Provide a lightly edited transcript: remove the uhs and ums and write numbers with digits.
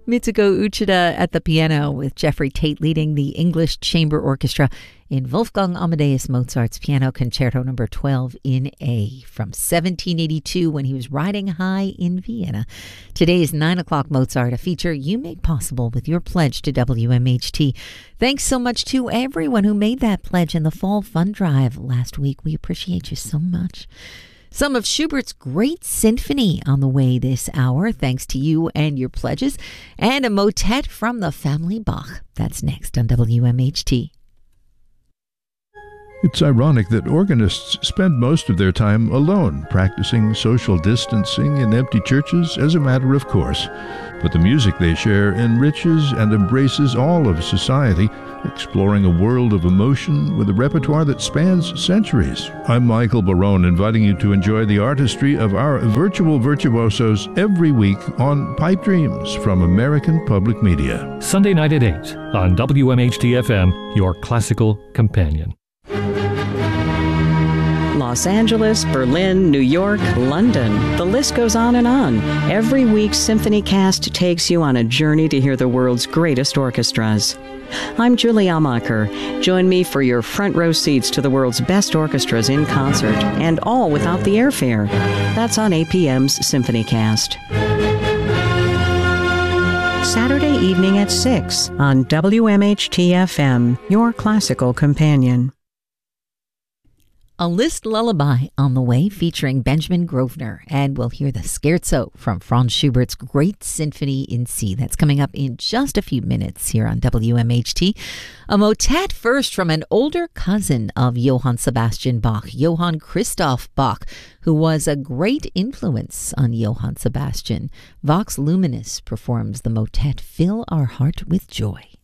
Mitsuko Uchida at the piano, with Jeffrey Tate leading the English Chamber Orchestra in Wolfgang Amadeus Mozart's Piano Concerto No. 12 in A from 1782 when he was riding high in Vienna. Today's 9 o'clock Mozart, a feature you make possible with your pledge to WMHT. Thanks so much to everyone who made that pledge in the Fall Fund Drive last week. We appreciate you so much. Some of Schubert's great symphony on the way this hour, thanks to you and your pledges, and a motet from the family Bach. That's next on WMHT. It's ironic that organists spend most of their time alone, practicing social distancing in empty churches as a matter of course. But the music they share enriches and embraces all of society, exploring a world of emotion with a repertoire that spans centuries. I'm Michael Barone, inviting you to enjoy the artistry of our virtual virtuosos every week on Pipe Dreams from American Public Media. Sunday night at 8 on WMHT-FM, your classical companion. Los Angeles, Berlin, New York, London. The list goes on and on. Every week, Symphony Cast takes you on a journey to hear the world's greatest orchestras. I'm Julie Almacher. Join me for your front row seats to the world's best orchestras in concert, and all without the airfare. That's on APM's Symphony Cast. Saturday evening at 6 on WMHT-FM, your classical companion. A Liszt lullaby on the way featuring Benjamin Grosvenor, and we'll hear the scherzo from Franz Schubert's Great Symphony in C. That's coming up in just a few minutes here on WMHT. A motet first from an older cousin of Johann Sebastian Bach, Johann Christoph Bach, who was a great influence on Johann Sebastian. Vox Luminis performs the motet Fill Our Heart with Joy.